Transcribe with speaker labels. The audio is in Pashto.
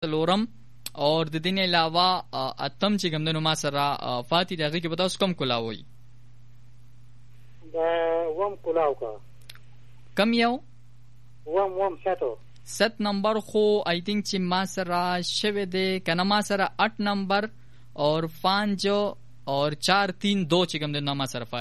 Speaker 1: سلورم او د دې نه علاوه اتم چې کوم د نو ما سره فاتي دغه کې به تاسو کوم کولاوي
Speaker 2: دا وم کولاو کا
Speaker 1: کم یو
Speaker 2: وم ساتو
Speaker 1: 7 نمبر خو آی تھنک چې ما سره شوه دی کنه ما سره 8 نمبر اور 5 اور 4 3 2 چې کوم د نو ما سره